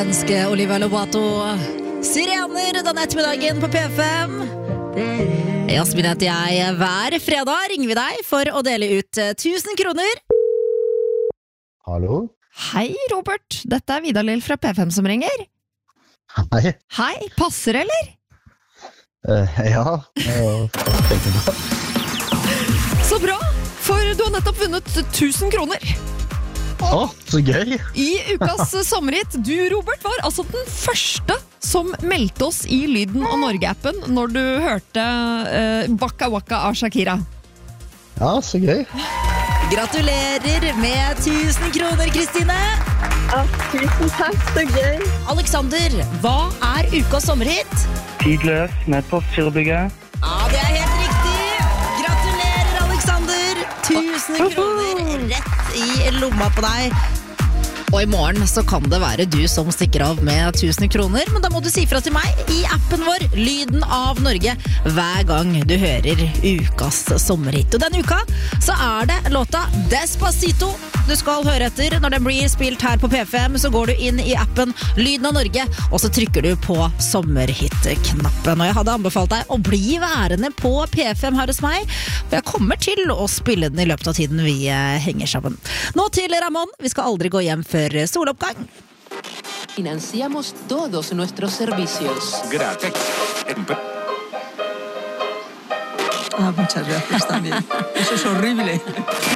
Ønske Olivia Lobato Sirener den ettermiddagen på P5. Jasmin heter jeg. Hver fredag ringer vi deg for å dele ut 1000 kroner. Hallo? Hei, Robert. Dette er Vidar Lill fra P5 som ringer. Hei. Hei, passer eller? Ja, tenkte på. Så bra, for du har nettopp vunnet 1000 kroner. Så gøy. I ukas sommerhit. Du, Robert, var altså den første som meldte oss i Lyden og Norge-appen når du hørte Waka Waka av Shakira. Ja, så gøy. Gratulerer med 1000 kroner, Kristine. Tusen takk, så gøy. Alexander, hva er ukas sommerhit? Tidløs med Postgirobygget. Ja, det er helt riktig. Gratulerer, Alexander. 1000 kroner rett i lomma på deg. Og i morgen så kan det være du som stikker av med 1000 kroner, men da må du si fra til meg i appen vår, Lyden av Norge, hver gang du hører ukas sommerhit. Og denne uka så er det låta Despacito du skal høre etter. Når den blir spilt her på P5, så går du inn i appen Lyden av Norge, og så trykker du på sommerhit-knappen. Og jeg hadde anbefalt deg å bli værende på P5 her hos meg, for jeg kommer til å spille den i løpet av tiden vi henger sammen. Nå til Ramón. Vi skal aldri gå hjem før soloppgang. Financiamos todos nuestros servicios. Gracias. Muchas gracias también. Eso es horrible.